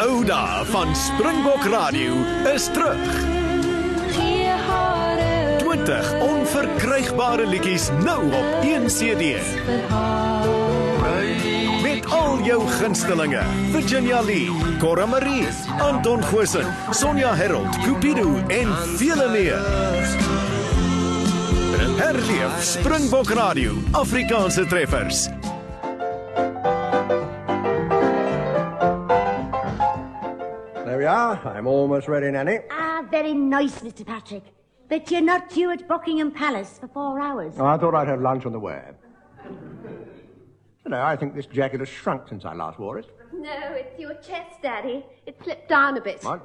ou dae van Springbok Radio is terug. 20 onverkrygbare liedjies nou op 1 CD. Met al jou gunstelinge, Virginia Lee, Cora Marie, Anton Goosen, Sonja Herold, Cupido en vele meer. Herleef Springbok Radio, Afrikaanse treffers. There we are. I'm almost ready, Nanny. Ah, very nice, Mr. Patrick. But you're not due at Buckingham Palace for 4 hours. Oh, I thought I'd have lunch on the way. You know, I think this jacket has shrunk since I last wore it. No, it's your chest, Daddy. It slipped down a bit. What?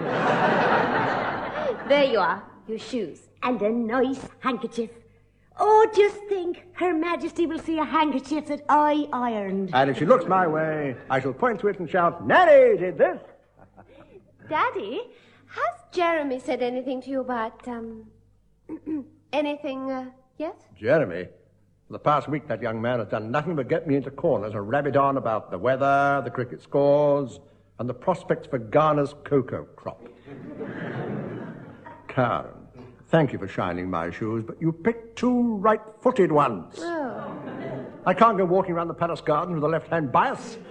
There you are, your shoes. And a nice handkerchief. Oh, just think, Her Majesty will see a handkerchief that I ironed. And if she looks my way, I shall point to it and shout, Nanny did this! Daddy, has Jeremy said anything to you about, anything, yet? Jeremy? For the past week, that young man has done nothing but get me into corners and rabbit on about the weather, the cricket scores, and the prospects for Ghana's cocoa crop. Karen, thank you for shining my shoes, but you picked 2 right-footed ones. Oh. I can't go walking around the palace garden with a left-hand bias.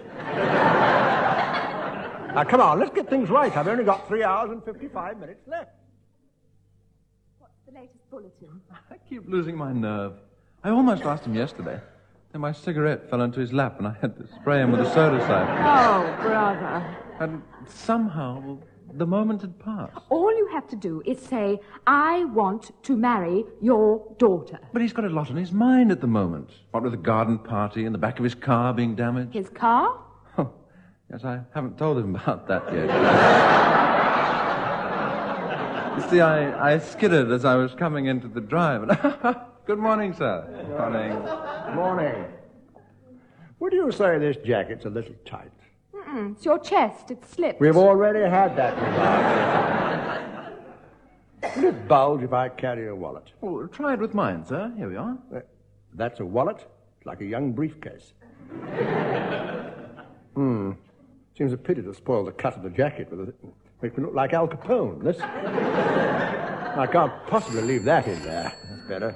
Now, come on, let's get things right. I've only got 3 hours and 55 minutes left. What's the latest bulletin? I keep losing my nerve. I almost asked him yesterday. Then my cigarette fell into his lap and I had to spray him with a soda siphon. Oh, brother. And somehow, the moment had passed. All you have to do is say, I want to marry your daughter. But he's got a lot on his mind at the moment. What with the garden party and the back of his car being damaged. His car? Oh, yes, I haven't told him about that yet. You see, I skidded as I was coming into the drive. Good morning, sir. Good morning. Morning. Would you say this jacket's a little tight? It's your chest. It slipped. We've already had that remark. Will it bulge if I carry a wallet? Oh, try it with mine, sir. Here we are. That's a wallet? It's like a young briefcase. Seems a pity to spoil the cut of the jacket with it. Makes me look like Al Capone, this. I can't possibly leave that in there. That's better.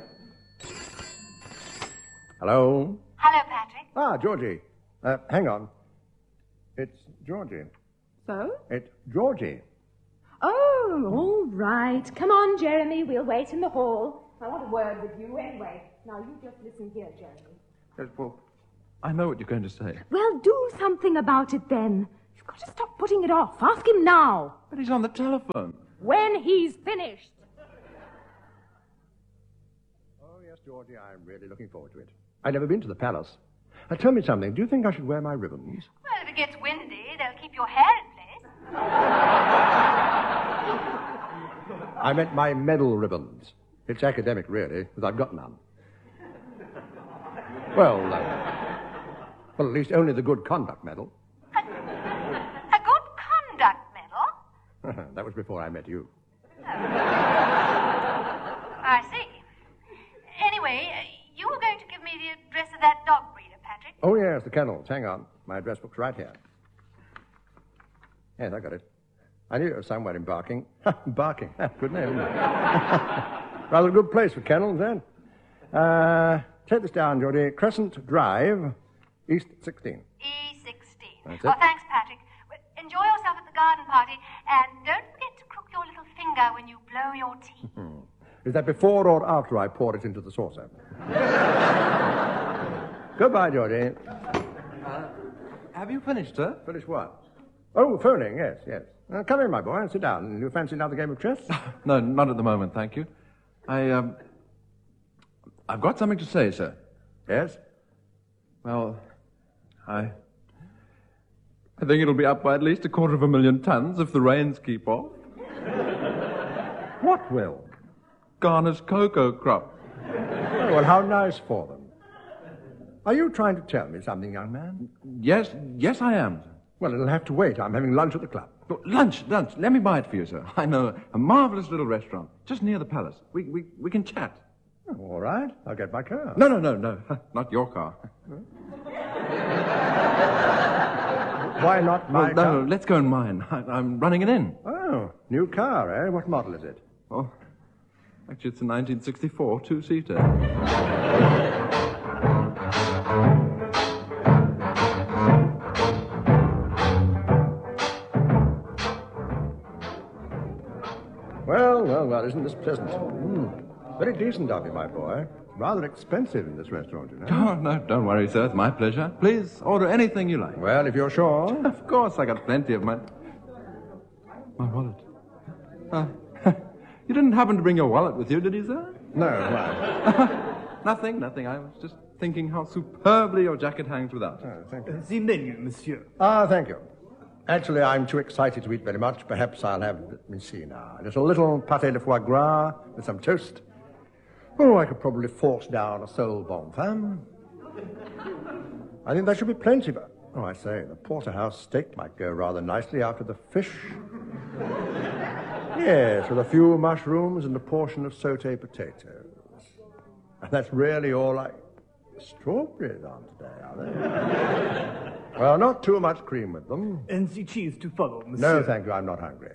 Hello? Hello, Patrick. Ah, Georgie. Hang on. It's Georgie. So? It's Georgie. Oh, all right. Come on, Jeremy. We'll wait in the hall. I want a word with you anyway. Now, you just listen here, Jeremy. Yes, well, I know what you're going to say. Well, do something about it then. You've got to stop putting it off. Ask him now. But he's on the telephone. When he's finished. Oh, yes, Georgie, I'm really looking forward to it. I've never been to the palace. Tell me something. Do you think I should wear my ribbons? Well, if it gets windy, they'll keep your hair in place. I meant my medal ribbons. It's academic, really, because I've got none. Well, at least only the good conduct medal. A good conduct medal? That was before I met you. I see. Anyway, you were going to give me the address of that dog breeder, Patrick. Oh, yes, the kennels. Hang on. My address book's right here. Yes, I got it. I knew it was somewhere in Barking. Barking. Good name, isn't it? Rather a good place for kennels, then. Take this down, Geordie. Crescent Drive, East 16. E16. That's it. Well, thanks, Patrick. Well, enjoy yourself at the garden party, and don't forget to crook your little finger when you blow your tea. Is that before or after I pour it into the saucer? Goodbye, Geordie. Have you finished, sir? Finish what? Oh, phoning, yes. Come in, my boy, and sit down. You fancy another game of chess? No, not at the moment, thank you. I've got something to say, sir. Yes? Well, I think it'll be up by at least 250,000 tons if the rains keep off. What will? Ghana's cocoa crop. Oh, well, how nice for them. Are you trying to tell me something, young man? Yes, I am. Well, it'll have to wait. I'm having lunch at the club. Oh, lunch. Let me buy it for you, sir. I know a marvelous little restaurant just near the palace. We can chat. Oh, all right. I'll get my car. No. Not your car. Why not my Well, car? no, let's go in mine. I'm running it in. Oh, new car, eh? What model is it? Oh, actually, it's a 1964 two-seater. Well, isn't this pleasant? Very decent of you, my boy. Rather expensive in this restaurant, you know. Oh, no, don't worry, sir. It's my pleasure. Please order anything you like. Well, if you're sure. Of course, I got plenty of money. My wallet. You didn't happen to bring your wallet with you, did you, sir? No, why? Nothing. I was just thinking how superbly your jacket hangs without. Oh, thank you. The menu, monsieur. Thank you. Actually, I'm too excited to eat very much. Perhaps I'll have, let me see now, just a little pâté de foie gras with some toast. Oh, I could probably force down a sole bonne femme. I think that should be plenty, but... Oh, I say, the porterhouse steak might go rather nicely after the fish. Yes, with a few mushrooms and a portion of sauté potatoes. And that's really all I... Strawberries aren't today, are they? Well, not too much cream with them. And the cheese to follow, monsieur. No, thank you, I'm not hungry.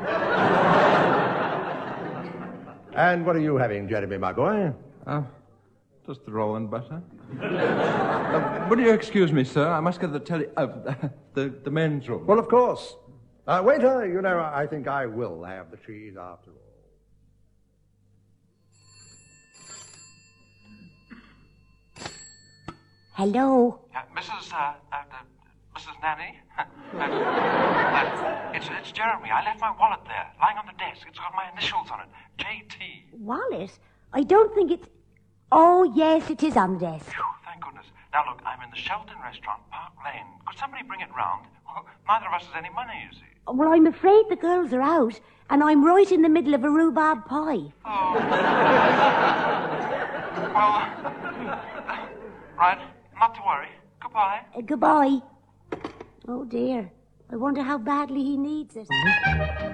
And what are you having, Jeremy, my boy? Just the roll and butter. Would you excuse me, sir? I must get the men's room. Well, of course. Waiter, you know, I think I will have the cheese after all. Hello? Mrs. Nanny? It's Jeremy. I left my wallet there, lying on the desk. It's got my initials on it. J.T. Wallet? I don't think it's... Oh, yes, it is on the desk. Phew, thank goodness. Now, look, I'm in the Shelton restaurant, Park Lane. Could somebody bring it round? Well, neither of us has any money, you see. Well, I'm afraid the girls are out, and I'm right in the middle of a rhubarb pie. Oh. Well, right, not to worry. Goodbye. Goodbye. Oh, dear. I wonder how badly he needs it.